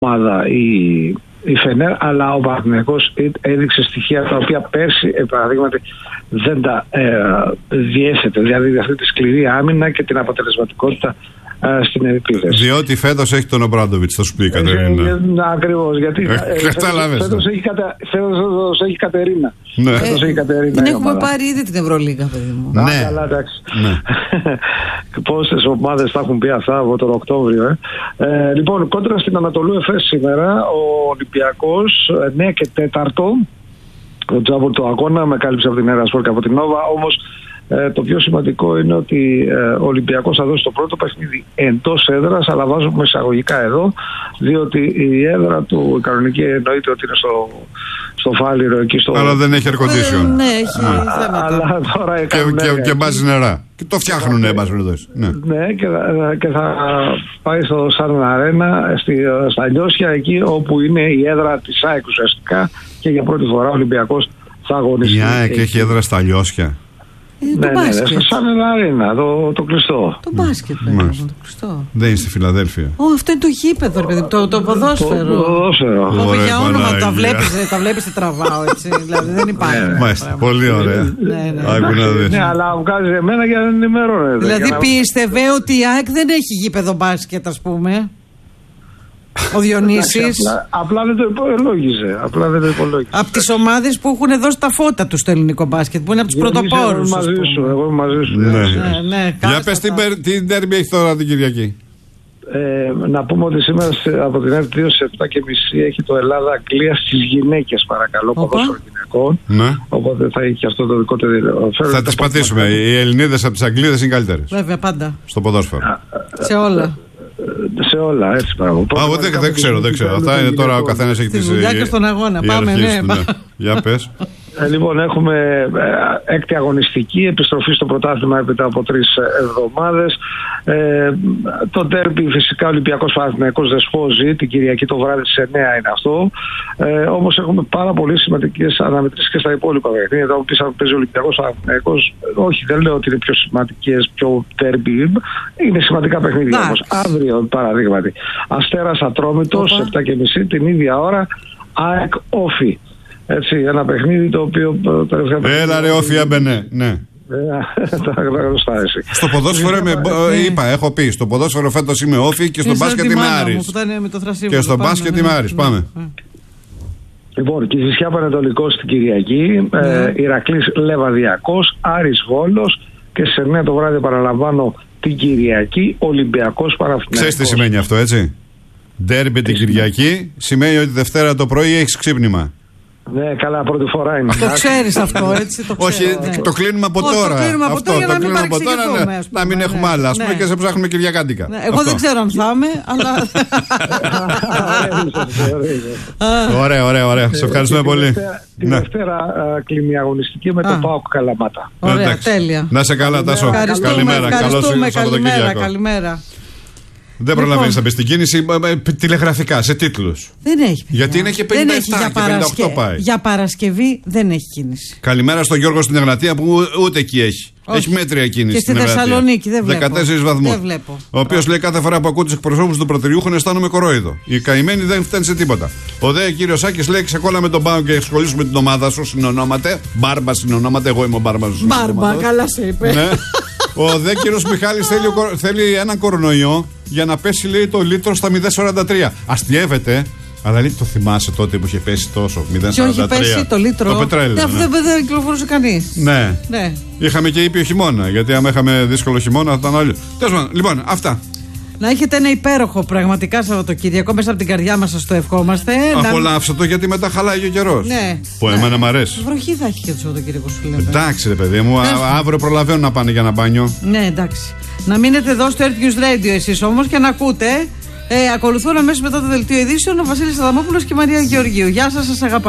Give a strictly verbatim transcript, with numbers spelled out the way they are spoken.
ομάδα η, η Φενέρ, αλλά ο Παναθηναϊκός έδειξε στοιχεία τα οποία πέρσι, ε, παραδείγματι, δεν τα ε, διέθετε. Δηλαδή αυτή τη σκληρή άμυνα και την αποτελεσματικότητα ε, στην επίθεση. Διότι φέτος έχει τον Ομπράντοβιτς, θα σου πει η Κατερίνα. Ε, Ακριβώς, γιατί Κατάλαβες. φέτος έχει, κατα... έχει Κατερίνα. Ναι. Φέτος έχει Κατερίνα. Την έχουμε πάρει ήδη την Ευρωλίγα, παιδί μου. Ναι. Ναι. Καλά, εντάξει. Ναι. Πόσες ομάδες θα έχουν πει αυτά από τον Οκτώβριο. Ε. Ε, λοιπόν, κόντρα στην Ανατολού Εφές σήμερα, ο Ολυμπιακός εννέα και τέταρτο. Ο Τζάμπορ το αγώνα με κάλυψε από την Ερασπορ και από την Νόβα. Όμως ε, το πιο σημαντικό είναι ότι ε, ο Ολυμπιακός θα δώσει το πρώτο παιχνίδι εντός έδρας, αλλά βάζουμε εισαγωγικά εδώ, διότι η έδρα του, η κανονική εννοείται ότι είναι στο, στο Φάληρο εκεί στο. Αλλά δεν έχει air condition. Ναι, έχει θέματα. Αλλά τώρα Και, και, και μπάζει νερά. Και το φτιάχνουν, εν πάση περιπτώσει. Ναι, ναι και, και θα πάει στο Σαν Αρένα, στη, στα Λιώσια, εκεί όπου είναι η έδρα της ΑΕΚ ουσιαστικά, και για πρώτη φορά ο Ολυμπιακός θα αγωνιστεί. Η ΑΕΚ έχει έδρα στα Λιώσια. Ε, Ναι, το ναι, ναι, μπάσκετ. στο Σαν Αρένα, το, το κλειστό. Το μπάσκετ, παιδί μου, το κλειστό. Δεν είναι στη Φιλαδέλφια. Ω, αυτό είναι το γήπεδο, ρε παιδί μου, το, το ποδόσφαιρο. Το ποδόσφαιρο. Όχι Ωραία, για όνομα, Παναγία. τα βλέπεις, τα βλέπεις τι τραβάω, έτσι. Δηλαδή δεν υπάρχει. Ναι, ναι. Μάλιστα, πολύ ωραία. Ναι, ναι. Άκου να δεις. Ναι, αλλά βγάζει εμένα για να ενημερώνεται. Δηλαδή για να- πίστευε ότι η ΑΕΚ δεν έχει γήπεδο μπάσκετ, ας πούμε. Ο Εντάξει, Διονύσης. Απλά, απλά δεν το υπολόγιζε. Απλά δεν το υπολόγιζε. Από τις ομάδες που έχουν δώσει τα φώτα τους στο ελληνικό μπάσκετ, που είναι από τους Διονύση, πρωτοπόρους. Εγώ ας είμαι μαζί πούμε. σου. Εγώ είμαι μαζί σου. Ναι. Διονύση. Ναι, ναι, Για κάτσε πες τι, αυτά. μπερ- τι ντέρμπι έχει τώρα την Κυριακή. Ε, να πούμε ότι σήμερα σε- από την ΕΡΤ δύο σε επτά και μισή έχει το Ελλάδα-Αγγλία στις γυναίκες, παρακαλώ, Οπα. ποδόσφαιρο γυναικών. Ναι. Οπότε θα έχει και αυτό το δικό του ενδιαφέρον. Θα τις πατήσουμε. Οι Ελληνίδες από τις Αγγλίδες είναι καλύτερες. Βέβαια, πάντα. Στο ποδόσφαιρο. Σε όλα. Σε όλα, έτσι πράγμα. Α, εγώ δεν, δεν ξέρω, δεν ξέρω. Αυτά είναι τώρα ο καθένας έχει Στη τις δουλειά και στον αγώνα. Πάμε, ιεραρχίες ναι, του, πάμε. Για πες. Ε, λοιπόν, έχουμε ε, έκτη αγωνιστική, επιστροφή στο πρωτάθλημα έπειτα από τρεις εβδομάδες. Ε, το ντέρμπι φυσικά Ολυμπιακός Παναθηναϊκός δεσπόζει, την Κυριακή το βράδυ στις εννέα είναι αυτό. Ε, όμως έχουμε πάρα πολύ σημαντικές αναμετρήσεις και στα υπόλοιπα παιχνίδια. Όταν πεις αν παίζει ο Ολυμπιακός Παναθηναϊκός, όχι, δεν λέω ότι είναι πιο σημαντικές, πιο ντέρμπι, είναι σημαντικά παιχνίδια όμως. Αύριο, παραδείγματι, Αστέρας Ατρόμητος, Οπα. επτά και μισή την ίδια ώρα, ΑΕΚ Όφι. Έτσι, ένα παιχνίδι το οποίο. Έλα ρε όφι έμπαινε. Ναι. Τα γνωστά εσύ. Στο ποδόσφαιρο είμαι, Ναι. είπα, έχω πει, στο ποδόσφαιρο φέτος είμαι όφι και στο Είναι σαν μπάσκετ τη είμαι μάνα μου Άρης. που ήταν με το θρασίβολο. Και στο Πάμε, μπάσκετ ναι. είμαι Άρης. Ναι. Πάμε. Ναι. Λοιπόν, Κηφισιά Πανετολικός στην Κυριακή, ε, Ηρακλής Λεβαδιακός, Άρης Βόλος και σε εννέα το βράδυ, παραλαμβάνω, την Κυριακή Ολυμπιακός Παναθηναϊκός. Ξέρεις τι σημαίνει αυτό, έτσι. Ντέρμπι την Κυριακή σημαίνει ότι Δευτέρα το πρωί έχεις ξύπνημα. Ναι, καλά, πρώτη φορά είναι. Το ξέρεις αυτό, έτσι. Το Όχι, ξέρω, ναι. το κλείνουμε από Όχι, το τώρα. κλείνουμε από Αυτό, τώρα για το να μην κλείνουμε από τώρα, παρεξηγηθούμε, ναι. ας πούμε, Να μην ναι. έχουμε άλλα, ας πούμε, Ναι. και σε ψάχνουμε Κυριακάτικα. Ναι, εγώ Αυτό. δεν ξέρω αν θα είμαι, αλλά. Ωραία, ωραία, ωραία. Σε ευχαριστούμε Και τη πολύ. Δευτέρα- Τη Ναι. Δευτέρα α, κλείνει η αγωνιστική με το Α. ΠΑΟΚ Καλαμάτα. Ωραία, Εντάξει. τέλεια. Να σε καλά, Τάσο. Ευχαριστούμε, Καλημέρα. Καλώς ευχαριστούμε, ήρθες στο καλημέρα, Σαββατοκύριακο. καλημέρα. Δεν προλαβαίνεις να μπεις στην κίνηση ε, ε, τηλεγραφικά, σε τίτλους. Δεν έχει. παιδιά. Γιατί είναι και Δεν πενήντα έχει, επτά για και πενήντα οκτώ Παρασκε- πάει. Για Παρασκευή δεν έχει κίνηση. Καλημέρα στον Γιώργο στην Εγνατία που ού- ούτε εκεί έχει. Όχι. Έχει μέτρια κίνηση. Και στη στην Εγνατία. Θεσσαλονίκη δεν βλέπω. δεκατέσσερις βαθμούς. Δεν βλέπω. Ο οποίος λέει κάθε φορά που ακούω τους εκπροσώπους των πρωτεριούχων αισθάνομαι κορόιδο. Οι καημένοι δεν φταίνουν σε τίποτα. Ο δε κύριο Σάκης λέει ξεκόλα με τον Πάο και εξκολήσουμε την ομάδα σου. Συνονόματε. Μπάρμπα συνονόματε. Εγώ είμαι ο Μπάρμπα σου. Μπάρμπα, καλά σε είπε. Ναι. Ο δε κύριος Μιχάλης θέλει, ο κορο- θέλει έναν κορονοϊό για να πέσει, λέει, το λίτρο στα μηδέν σαράντα τρία. Αστιεύεται, αλλά λέει, το θυμάσαι τότε που είχε πέσει τόσο, μηδέν Και όχι σαράντα τρία. πέσει το λίτρο. Το πετρέλαιο. Ναι, αυτό ναι. δεν δεν κυκλοφορούσε κανεί. Ναι. Ναι. Είχαμε και ήπιο χειμώνα, γιατί άμα είχαμε δύσκολο χειμώνα θα ήταν άλλο. Τέλος πάντων, λοιπόν, αυτά. Να έχετε ένα υπέροχο πραγματικά Σαββατοκύριακο. Μέσα από την καρδιά μας σας το ευχόμαστε. Να- Απολαύστε το γιατί μετά χαλάει και ο καιρός. Ναι. Που εμένα μ' αρέσει. Βροχή θα έχει και το Σαββατοκύριακο, σου λέμε. Εντάξει, ρε παιδί μου, α- αύριο προλαβαίνουν να πάνε για ένα μπάνιο. Ναι, εντάξει. Να μείνετε εδώ στο Earth News Radio εσείς όμως και να ακούτε. Ε, ακολουθούν αμέσως μετά το δελτίο ειδήσεων ο Βασίλης Αδαμόπουλος και η Μαρία Γεωργίου. Γεια σας, σας αγαπάω.